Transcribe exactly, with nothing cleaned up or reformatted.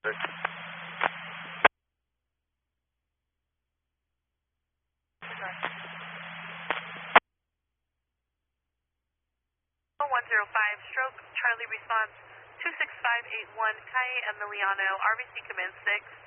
one zero five, stroke, Charlie response two six five eight one, Kai and Miliano, R V C command six.